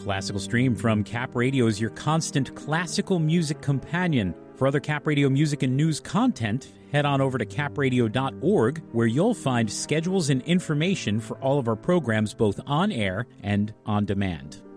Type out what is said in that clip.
Classical Stream from Cap Radio is your constant classical music companion. For other Cap Radio music and news content, head on over to capradio.org, where you'll find schedules and information for all of our programs both on air and on demand.